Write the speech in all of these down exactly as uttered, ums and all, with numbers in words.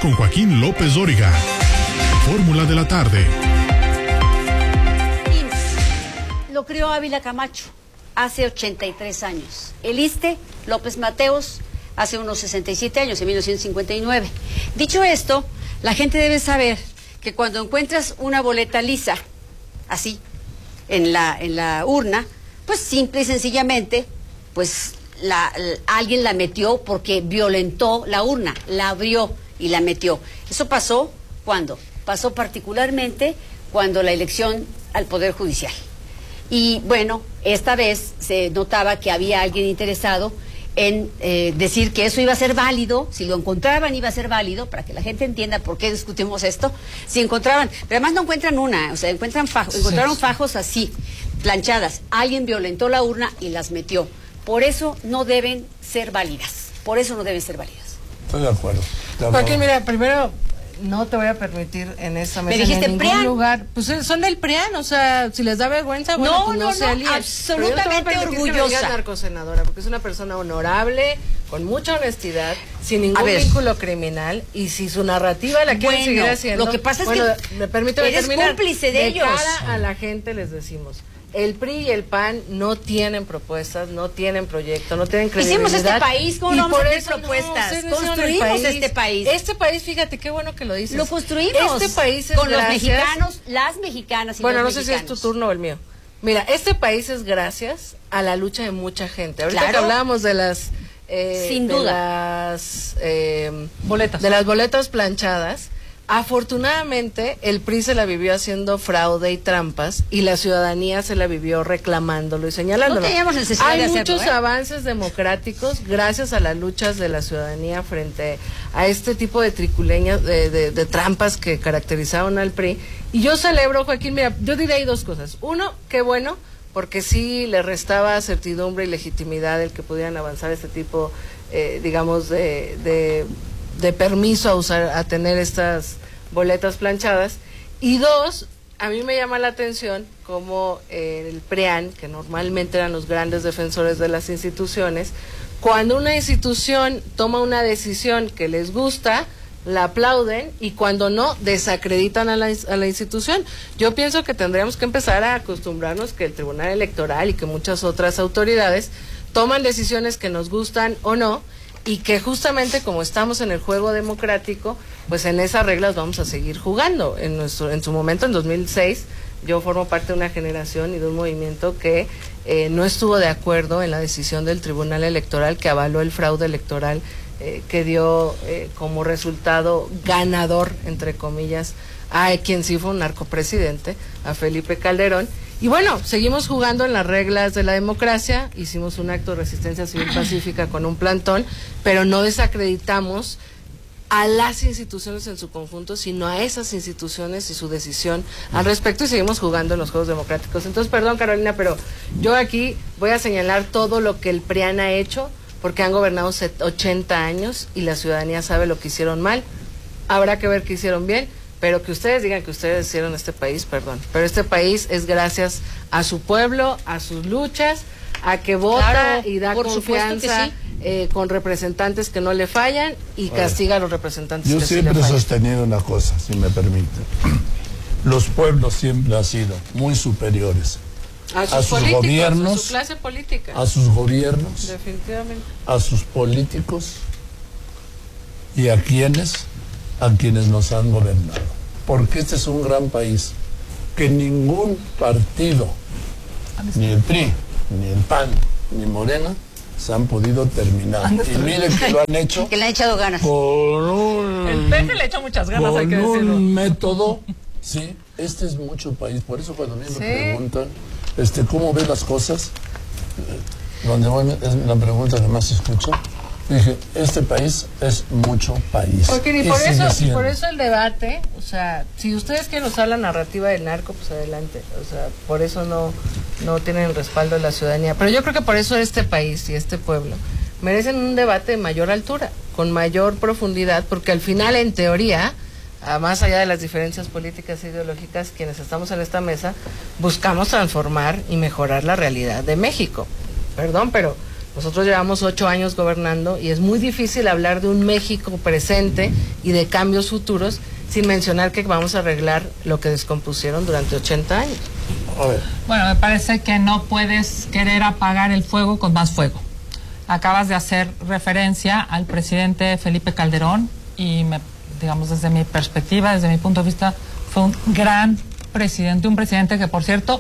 con Joaquín López Dóriga. Fórmula de la tarde. Lo creó Ávila Camacho hace ochenta y tres años. El ISSSTE, López Mateos, hace unos sesenta y siete años, en mil novecientos cincuenta y nueve. Dicho esto, la gente debe saber que cuando encuentras una boleta lisa, así, en la, en la urna, pues simple y sencillamente, pues la, la, alguien la metió porque violentó la urna, la abrió y la metió. Eso pasó, ¿cuándo? Pasó particularmente cuando la elección al Poder Judicial. Y bueno, esta vez se notaba que había alguien interesado en eh, decir que eso iba a ser válido, si lo encontraban iba a ser válido, para que la gente entienda por qué discutimos esto, si encontraban, pero además no encuentran una, o sea, encuentran fajos, encontraron fajos así, planchadas, alguien violentó la urna y las metió, por eso no deben ser válidas, por eso no deben ser válidas. Estoy de acuerdo. Joaquín, mira, primero, no te voy a permitir en esta mesa, me dijiste en ningún PRIAN. lugar. Pues son del PRIAN, o sea, si les da vergüenza, bueno, no, pues no, no, se no, alíen. absolutamente Pero yo no te voy a permitir orgullosa. que me digas narcosenadora, porque es una persona honorable, con mucha honestidad, sin ningún ver. vínculo criminal, y si su narrativa la quieren Bueno, seguir haciendo. lo que pasa es bueno, que me permíteme eres terminar. cómplice de de ellos. cara a la gente les decimos, el P R I y el P A N no tienen propuestas, no tienen proyecto, no tienen credibilidad. Hicimos este país, ¿cómo y no vamos por a tener eso propuestas? no, no Construimos país. este país. Este país, fíjate, qué bueno que lo dices. Lo construimos. Este país es con gracias, los mexicanos, las mexicanas y bueno, los no sé mexicanos. si es tu turno o el mío. Mira, este país es gracias a la lucha de mucha gente. Ahorita Claro. que hablábamos de las eh, Sin de duda. las eh, boletas. de las boletas planchadas. Afortunadamente, el P R I se la vivió haciendo fraude y trampas y la ciudadanía se la vivió reclamándolo y señalándolo. No teníamos necesidad Hay de hacerlo, muchos ¿eh? avances democráticos gracias a las luchas de la ciudadanía frente a este tipo de triculeñas, de, de, de trampas que caracterizaron al P R I. Y yo celebro, Joaquín, mira, yo diré ahí dos cosas. Uno, qué bueno, porque sí le restaba certidumbre y legitimidad el que pudieran avanzar este tipo, eh, digamos, de... de de permiso a usar, a tener estas boletas planchadas. Y dos, a mí me llama la atención como eh, el PRIAN, que normalmente eran los grandes defensores de las instituciones, cuando una institución toma una decisión que les gusta, la aplauden, y cuando no, desacreditan a la, a la institución. Yo pienso que tendríamos que empezar a acostumbrarnos que el Tribunal Electoral y que muchas otras autoridades toman decisiones que nos gustan o no, y que justamente como estamos en el juego democrático, pues en esas reglas vamos a seguir jugando. En nuestro en su momento, en dos mil seis, yo formo parte de una generación y de un movimiento que eh, no estuvo de acuerdo en la decisión del Tribunal Electoral que avaló el fraude electoral eh, que dio eh, como resultado ganador, entre comillas, a quien sí fue un narcopresidente, a Felipe Calderón. Y bueno, seguimos jugando en las reglas de la democracia, hicimos un acto de resistencia civil pacífica con un plantón, pero no desacreditamos a las instituciones en su conjunto, sino a esas instituciones y su decisión al respecto, y seguimos jugando en los juegos democráticos. Entonces, perdón, Carolina, pero yo aquí voy a señalar todo lo que el PRIAN ha hecho, porque han gobernado ochenta años y la ciudadanía sabe lo que hicieron mal. Habrá que ver qué hicieron bien. Pero que ustedes digan que ustedes hicieron este país, perdón. Pero este país es gracias a su pueblo, a sus luchas, a que vota Claro, y da por confianza supuesto que sí. eh, con representantes que no le fallan y Bueno, castiga a los representantes Yo que sí siempre le he fallan. sostenido una cosa, si me permite. Los pueblos siempre han sido muy superiores A sus, a sus políticos, gobiernos, a su clase política. a sus gobiernos, Definitivamente. a sus políticos y a quienes, a quienes nos han gobernado. Porque este es un gran país que ningún partido, ni el P R I, ni el P A N, ni Morena, se han podido terminar. Y miren que lo han hecho Que le han echado ganas. con un, El peje le echó muchas ganas, con hay que decirlo. un método. Sí, este es mucho país. Por eso cuando a mí me Sí. preguntan, este, ¿cómo ves las cosas? Eh, Donde voy, es la pregunta que más escucho. Dije, este país es mucho país. Porque y Y por sigue eso, siendo. por eso el debate, o sea, si ustedes quieren usar la narrativa del narco, pues adelante, o sea, por eso no, no tienen el respaldo de la ciudadanía. Pero yo creo que por eso este país y este pueblo merecen un debate de mayor altura, con mayor profundidad, porque al final, en teoría, a más allá de las diferencias políticas e ideológicas, quienes estamos en esta mesa, buscamos transformar y mejorar la realidad de México. Perdón, pero Nosotros llevamos ocho años gobernando y es muy difícil hablar de un México presente y de cambios futuros sin mencionar que vamos a arreglar lo que descompusieron durante ochenta años. A ver. Bueno, me parece que no puedes querer apagar el fuego con más fuego. Acabas de hacer referencia al presidente Felipe Calderón y, me, digamos, desde mi perspectiva, desde mi punto de vista, fue un gran presidente, un presidente que, por cierto,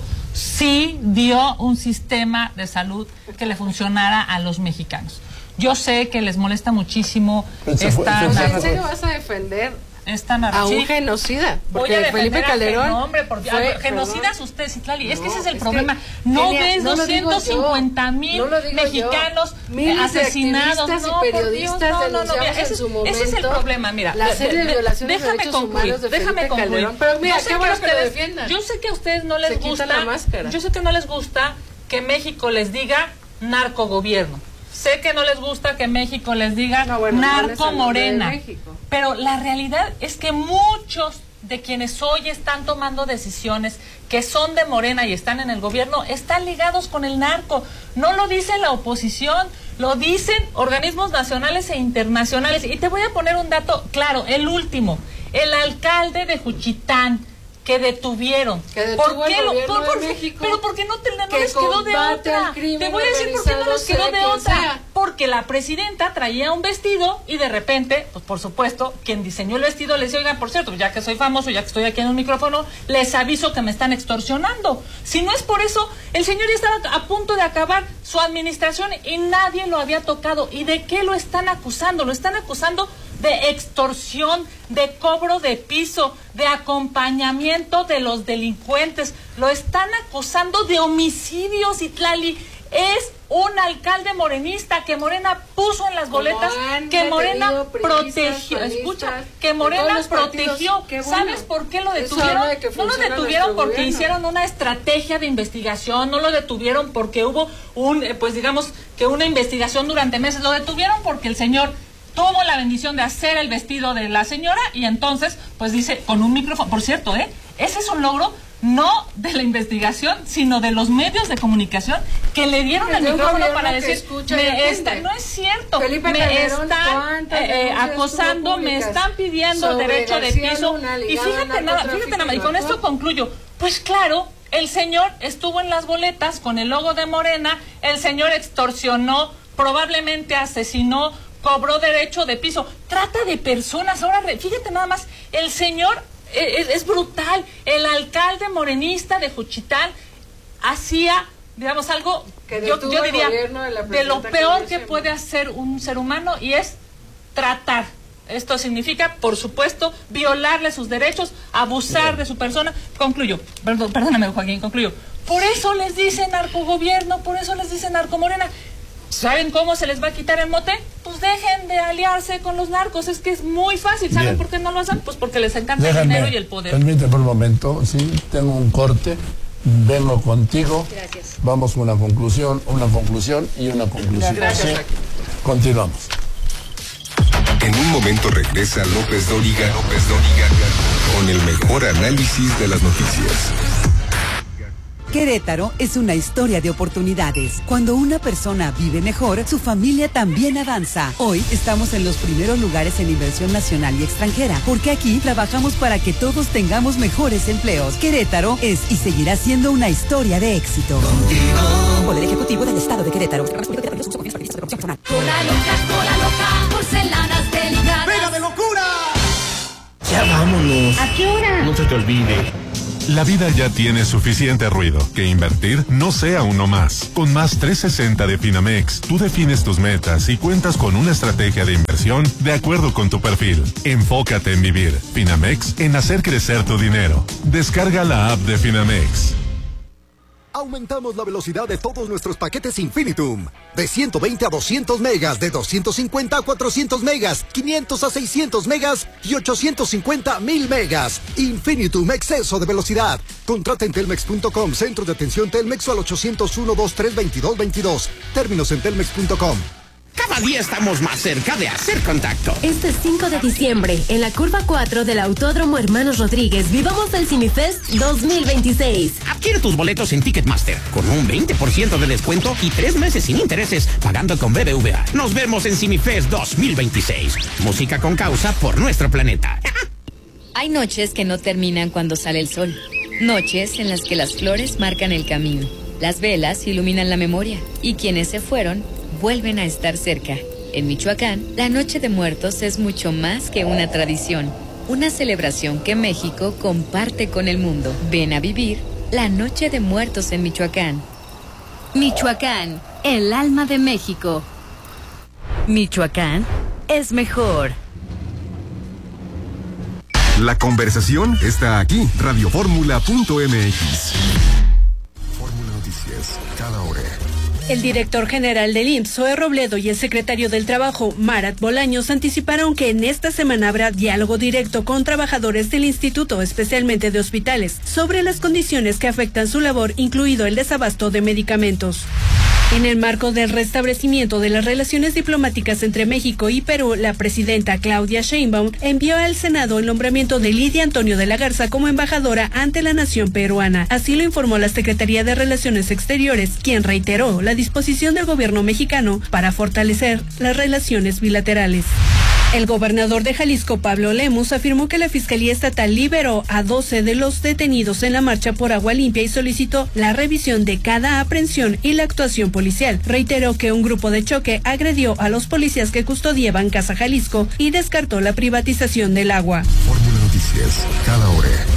sí dio un sistema de salud que le funcionara a los mexicanos. Yo sé que les molesta muchísimo esta... ¿En serio vas a defender esta a un genocida? Voy a defender Felipe Calderón... No, hombre, porque fue, genocidas usted, Citlali. No, es que ese es el es problema. No Kenia, ves no doscientos cincuenta mil no mexicanos asesinados. No, y periodistas Dios, no, no, no, mira, ese, en su momento, ese es el problema, mira. La serie de violaciones déjame de derechos concluir, humanos de déjame Felipe concluir. Calderón. Pero mira, qué bueno que lo ustedes, defiendan. Yo sé que a ustedes no les Se gusta... la máscara. Yo sé que no les gusta que México les diga narcogobierno. Sé que no les gusta que México les diga no, bueno, narco no morena, pero la realidad es que muchos de quienes hoy están tomando decisiones que son de Morena y están en el gobierno están ligados con el narco. No lo dice la oposición, lo dicen organismos nacionales e internacionales. Y te voy a poner un dato claro, el último, el alcalde de Juchitán, que detuvieron. Que ¿Por qué lo, por, por, México, pero porque no, te, no les quedó de otra. Te voy a decir por qué no les quedó de otra. Sea. Porque la presidenta traía un vestido y de repente, pues por supuesto, quien diseñó el vestido le decía, oigan, por cierto, ya que soy famoso, ya que estoy aquí en un micrófono, les aviso que me están extorsionando. Si no es por eso, el señor ya estaba a punto de acabar su administración y nadie lo había tocado. ¿Y de qué lo están acusando? Lo están acusando de extorsión, de cobro de piso, de acompañamiento de los delincuentes. Lo están acusando de homicidios, Citlali. Es un alcalde morenista que Morena puso en las boletas, que Morena protegió, escucha, que Morena protegió. Bueno. ¿Sabes por qué lo detuvieron? De no lo detuvieron porque gobierno. hicieron una estrategia de investigación, no lo detuvieron porque hubo un, pues digamos, que una investigación durante meses, lo detuvieron porque el señor tuvo la bendición de hacer el vestido de la señora y entonces, pues dice, con un micrófono, por cierto, ¿eh? Ese es un logro no de la investigación, sino de los medios de comunicación que le dieron el micrófono para decir, me está, no es cierto, Felipe me Calderón, están eh, acosando, me están pidiendo derecho de piso. Y fíjate nada, fíjate nada, y con esto concluyo, pues claro, el señor estuvo en las boletas con el logo de Morena, el señor extorsionó, probablemente asesinó, cobró derecho de piso, trata de personas. Ahora, fíjate nada más, el señor es, es brutal, el alcalde morenista de Juchitán hacía, digamos, algo, que yo, yo diría, de, de lo peor que puede hacer un ser humano, y es tratar. Esto significa, por supuesto, violarle sus derechos, abusar de su persona. Concluyo, perdón, perdóname, Joaquín, concluyo. Por eso les dicen narcogobierno, por eso les dicen narcomorena. ¿Saben cómo se les va a quitar el mote? Pues dejen de aliarse con los narcos, es que es muy fácil. ¿Saben Bien. por qué no lo hacen? Pues porque les encanta Déjame, el dinero y el poder. Permíteme por un momento, sí, tengo un corte, vengo contigo. Gracias. Vamos con una conclusión, una conclusión y una conclusión. Gracias. ¿Sí? Continuamos. En un momento regresa López Dóriga, López Dóriga, con el mejor análisis de las noticias. Querétaro es una historia de oportunidades. Cuando una persona vive mejor, su familia también avanza. Hoy estamos en los primeros lugares en inversión nacional y extranjera, porque aquí trabajamos para que todos tengamos mejores empleos. Querétaro es y seguirá siendo una historia de éxito. Contigo. Poder Ejecutivo del Estado de Querétaro. Cola loca, cola loca, porcelanas delicadas. ¡Pega de locura! Ya vámonos. ¿A qué hora? No se te olvide. La vida ya tiene suficiente ruido, que invertir no sea uno más. Con Más trescientos sesenta de Finamex, tú defines tus metas y cuentas con una estrategia de inversión de acuerdo con tu perfil. Enfócate en vivir. Finamex, en hacer crecer tu dinero. Descarga la app de Finamex. Aumentamos la velocidad de todos nuestros paquetes Infinitum. De ciento veinte a doscientos megas, de doscientos cincuenta a cuatrocientos megas, quinientos a seiscientos megas y ochocientos cincuenta a mil megas. Infinitum, exceso de velocidad. Contrata en telmex punto com, centro de atención Telmex, o al ochocientos uno, veintitrés, veintidós veintidós. Términos en telmex punto com. Cada día estamos más cerca de hacer contacto. Este cinco de diciembre, en la curva cuatro del Autódromo Hermanos Rodríguez, vivamos el CineFest dos mil veintiséis. Adquiere tus boletos en Ticketmaster con un veinte por ciento de descuento y tres meses sin intereses pagando con B B V A. Nos vemos en CineFest dos mil veintiséis. Música con causa por nuestro planeta. Hay noches que no terminan cuando sale el sol. Noches en las que las flores marcan el camino. Las velas iluminan la memoria. Y quienes se fueron vuelven a estar cerca. En Michoacán, la Noche de Muertos es mucho más que una tradición, una celebración que México comparte con el mundo. Ven a vivir la Noche de Muertos en Michoacán. Michoacán, el alma de México. Michoacán es mejor. La conversación está aquí, radio fórmula punto m x. Fórmula Noticias, cada hora. El director general del I M S S, Zoe Robledo, y el secretario del Trabajo, Marat Bolaños, anticiparon que en esta semana habrá diálogo directo con trabajadores del instituto, especialmente de hospitales, sobre las condiciones que afectan su labor, incluido el desabasto de medicamentos. En el marco del restablecimiento de las relaciones diplomáticas entre México y Perú, la presidenta Claudia Sheinbaum envió al Senado el nombramiento de Lidia Antonio de la Garza como embajadora ante la nación peruana. Así lo informó la Secretaría de Relaciones Exteriores, quien reiteró la disposición del gobierno mexicano para fortalecer las relaciones bilaterales. El gobernador de Jalisco, Pablo Lemus, afirmó que la Fiscalía Estatal liberó a doce de los detenidos en la marcha por agua limpia y solicitó la revisión de cada aprehensión y la actuación policial. Reiteró que un grupo de choque agredió a los policías que custodiaban Casa Jalisco y descartó la privatización del agua. Fórmula Noticias, cada hora.